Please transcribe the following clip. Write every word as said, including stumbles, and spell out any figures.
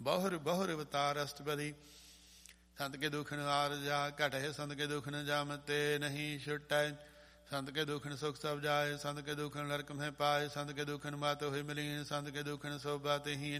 ਬਹੁਰ ਬਹੁਰ ਅਵਤਾਰ ਅਸ਼ਟਪਦੀ। ਸੰਤ ਕੇ ਦੁਖਨ ਹਾਰ ਜਾ ਘਟੇ ਸੰਤ ਕੇ ਦੁਖਨ ਜਮ ਤੇ ਨਹੀਂ ਛੁਟੈ। ਸੰਤ ਕੇ ਦੁਖਨ ਸੁਖ ਸਭ ਜਾਏ ਸੰਤ ਕੇ ਦੁਖਨ ਨਰਕ ਮਹਿ ਪਾਏ। ਸੰਤ ਕੇ ਦੁਖਨ ਮਤ ਹੋਇ ਮਿਲੀਨ ਸੰਤ ਕੇ ਦੁਖਨ ਸੋਭਾ ਤਹੀਨ।